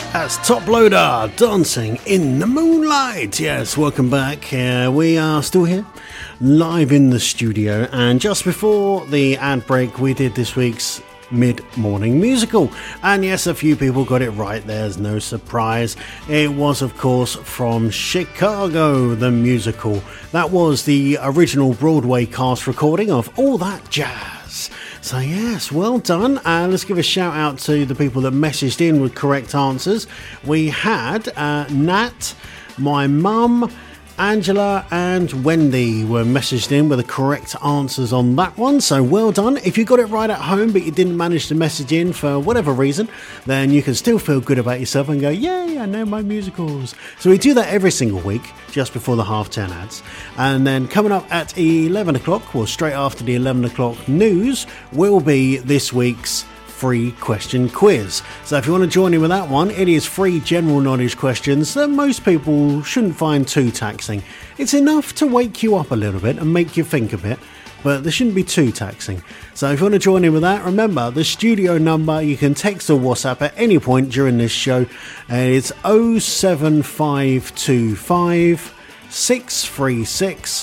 That's Top Loader, Dancing in the Moonlight. Yes, welcome back. We are still here, live in the studio. And just before the ad break, we did this week's mid-morning musical. And yes, a few people got it right. There's no surprise. It was, of course, from Chicago, the musical. That was the original Broadway cast recording of All That Jazz. So yes, well done. Let's give a shout out to the people that messaged in with correct answers. We had Nat, my mum, Angela and Wendy were messaged in with the correct answers on that one, so well done. If you got it right at home but you didn't manage to message in for whatever reason, then you can still feel good about yourself and go, yay, I know my musicals. So we do that every single week just before the 10:30 ads, and then coming up at 11 o'clock, or straight after the 11 o'clock news, will be this week's free question quiz. So if you want to join in with that one, it is free general knowledge questions that most people shouldn't find too taxing. It's enough to wake you up a little bit and make you think a bit, but they shouldn't be too taxing. So if you want to join in with that, remember the studio number, you can text or WhatsApp at any point during this show, and it's 07525 636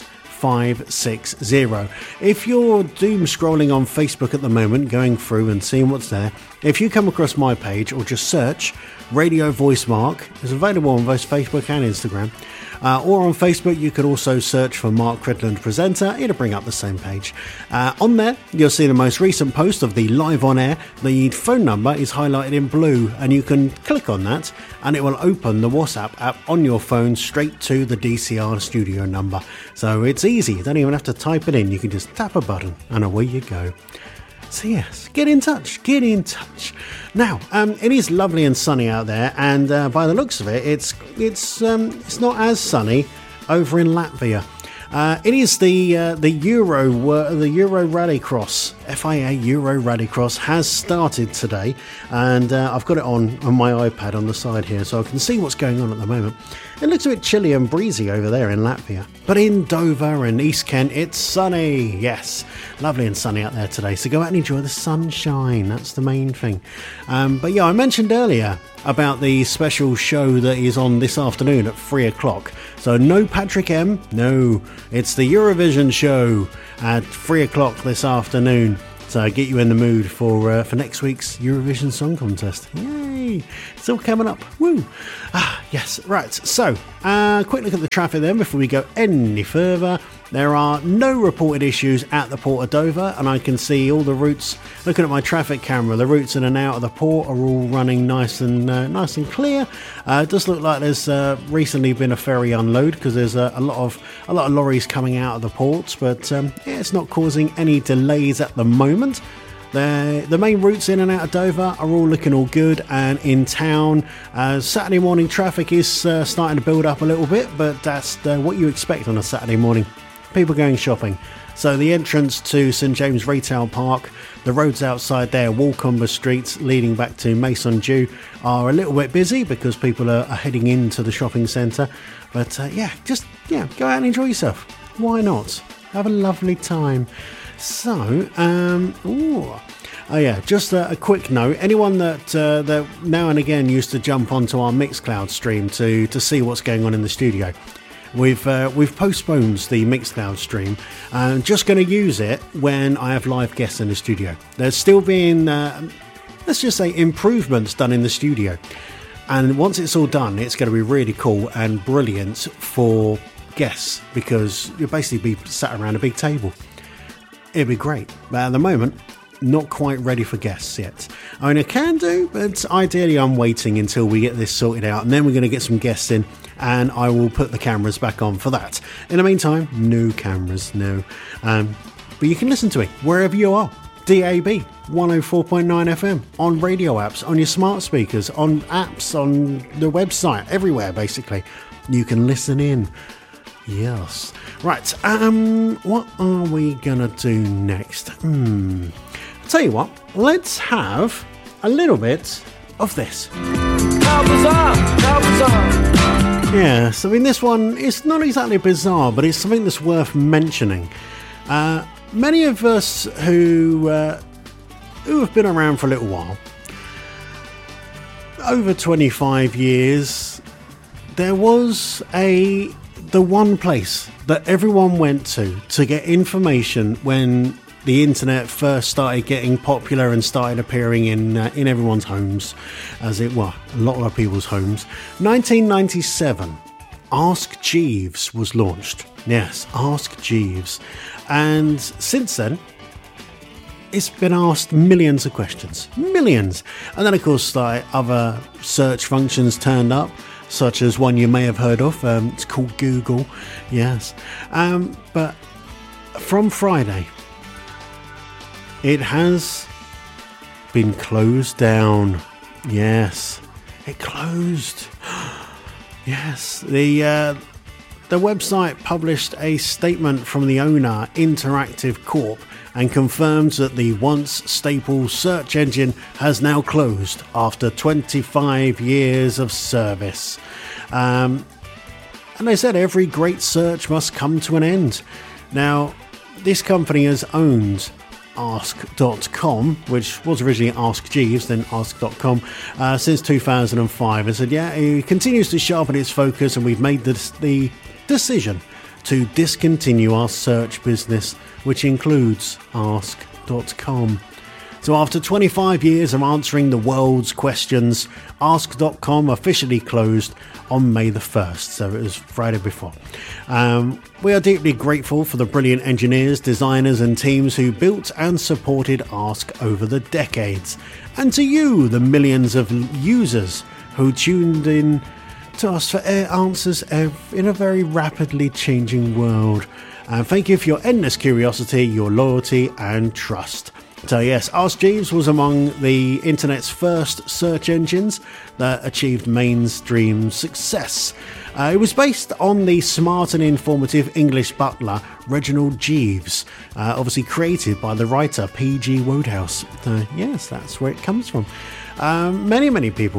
560. If you're doom scrolling on Facebook at the moment, going through and seeing what's there, if you come across my page or just search Radio Voice Mark, it's available on both Facebook and Instagram, or on Facebook you could also search for Mark Cridland Presenter. It'll bring up the same page. On there you'll see the most recent post of the live on air. The phone number is highlighted in blue, and you can click on that and it will open the WhatsApp app on your phone straight to the DCR studio number. So it's easy, you don't even have to type it in, you can just tap a button and away you go. So yes, get in touch. Now, it is lovely and sunny out there, and by the looks of it, it's not as sunny over in Latvia. It is the Euro Rallycross. FIA Euro Rallycross has started today, and I've got it on my iPad on the side here, so I can see what's going on at the moment. It looks a bit chilly and breezy over there in Latvia, but in Dover and East Kent, it's sunny. Yes, lovely and sunny out there today, so go out and enjoy the sunshine. That's the main thing. But yeah, I mentioned earlier about the special show that is on this afternoon at 3 o'clock. So no Patrick M, no, it's the Eurovision show at 3 o'clock this afternoon. So get you in the mood for next week's Eurovision Song Contest. Yay! It's all coming up. Woo! Yes, right. So, quick look at the traffic then before we go any further. There are no reported issues at the Port of Dover, and I can see all the routes. Looking at my traffic camera, the routes in and out of the port are all running nice and clear. It does look like there's recently been a ferry unload because there's a lot of lorries coming out of the ports, but yeah, it's not causing any delays at the moment. The main routes in and out of Dover are all looking all good, and in town, Saturday morning traffic is starting to build up a little bit, but that's what you expect on a Saturday morning. People going shopping. So the entrance to St James Retail Park, the roads outside there, Walcombe Street leading back to Mason Dew, are a little bit busy because people are heading into the shopping centre. But go out and enjoy yourself. Why not? Have a lovely time. So, just a quick note. Anyone that now and again used to jump onto our Mixcloud stream to see what's going on in the studio, we've postponed the Mixcloud stream. I'm just going to use it when I have live guests in the studio. There's still been, let's just say, improvements done in the studio, and once it's all done, it's going to be really cool and brilliant for guests because you'll basically be sat around a big table. It'd be great, but at the moment, not quite ready for guests yet. I mean, I can do, but ideally I'm waiting until we get this sorted out, and then we're going to get some guests in, and I will put the cameras back on for that. In the meantime, no cameras, no. But you can listen to it wherever you are. DAB 104.9 FM, on radio apps, on your smart speakers, on apps, on the website, everywhere basically. You can listen in. Yes. Right, what are we gonna do next? I'll tell you what, let's have a little bit of this. How bizarre! Yes, I mean, this one, it's not exactly bizarre, but it's something that's worth mentioning. Many of us who have been around for a little while over 25 years, there was the one place that everyone went to get information when the internet first started getting popular and started appearing in everyone's homes, as it were, a lot of people's homes. 1997, Ask Jeeves was launched. Yes, Ask Jeeves. And since then, it's been asked millions of questions. Millions. And then, of course, other search functions turned up, such as one you may have heard of. It's called Google. Yes. But from Friday, it has been closed down. Yes. It closed. Yes. The website published a statement from the owner, Interactive Corp, and confirms that the once staple search engine has now closed after 25 years of service. And they said every great search must come to an end. Now, this company has owned Ask.com, which was originally Ask Jeeves, then Ask.com, since 2005. And said, it continues to sharpen its focus, and we've made the decision to discontinue our search business, which includes Ask.com. So after 25 years of answering the world's questions, Ask.com officially closed on May the 1st, so it was Friday before. We are deeply grateful for the brilliant engineers, designers and teams who built and supported Ask over the decades, and to you, the millions of users who tuned in to us for answers in a very rapidly changing world. And thank you for your endless curiosity, your loyalty and trust. So yes, Ask Jeeves was among the internet's first search engines that achieved mainstream success. It was based on the smart and informative English butler Reginald Jeeves, obviously created by the writer P.G. Wodehouse. Yes, that's where it comes from. Many people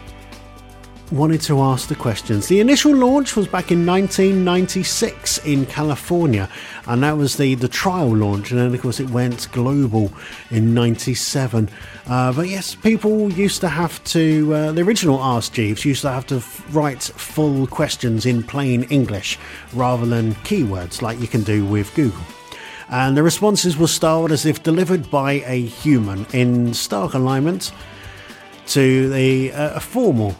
wanted to ask the questions. The initial launch was back in 1996 in California, and that was the trial launch, and then of course it went global in 97. But yes, people used to have to, the original Ask Jeeves used to have to write full questions in plain English rather than keywords like you can do with Google. And the responses were styled as if delivered by a human, in stark alignment to the formal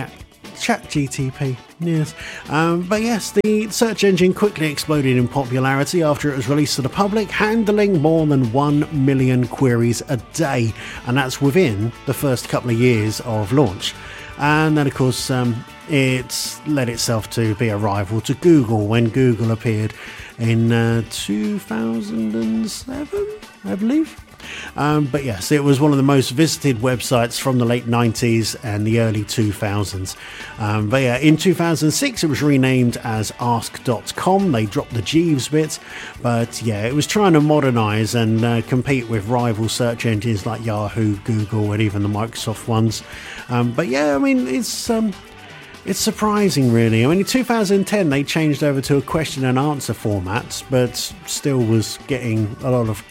ChatGTP, yes. But yes, the search engine quickly exploded in popularity after it was released to the public, handling more than 1 million queries a day, and that's within the first couple of years of launch. And then, of course, it led itself to be a rival to Google when Google appeared in 2007, I believe. But yes, it was one of the most visited websites from the late 90s and the early 2000s. But yeah, in 2006 it was renamed as Ask.com. They dropped the Jeeves bit, but yeah, it was trying to modernize and compete with rival search engines like Yahoo, Google, and even the Microsoft ones. But yeah, I mean, it's surprising, really. I mean, in 2010 they changed over to a question and answer format, but still was getting a lot of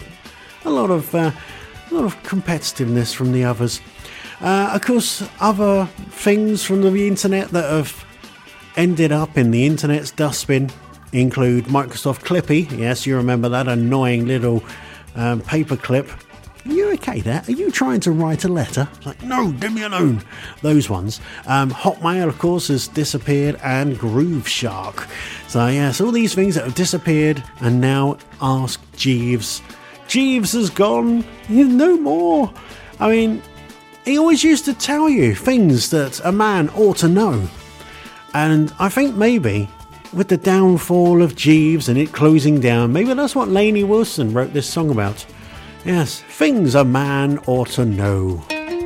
competitiveness from the others. Of course, other things from the internet that have ended up in the internet's dustbin include Microsoft Clippy. Yes, you remember that annoying little paper clip. Are you okay there? Are you trying to write a letter? It's like, no, leave me alone. Those ones. Hotmail, of course, has disappeared, and Groove Shark. So yes, all these things that have disappeared, and now Ask Jeeves. Jeeves has gone. He's no more. I mean, he always used to tell you things that a man ought to know. And I think maybe with the downfall of Jeeves and it closing down, maybe that's what Lainey Wilson wrote this song about. Yes, things a man ought to know.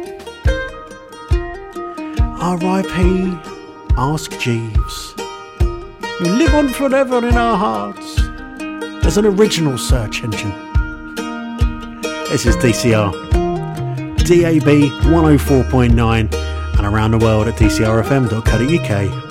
R.I.P. Ask Jeeves. You live on forever in our hearts as an original search engine. This is DCR, DAB 104.9, and around the world at dcrfm.co.uk.